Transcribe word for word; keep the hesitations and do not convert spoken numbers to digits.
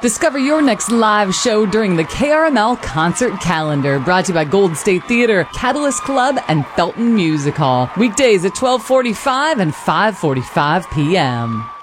Discover your next live show during the K R M L Concert Calendar, brought to you by Golden State Theater, Catalyst Club, and Felton Music Hall. Weekdays at twelve forty-five and five forty-five p.m.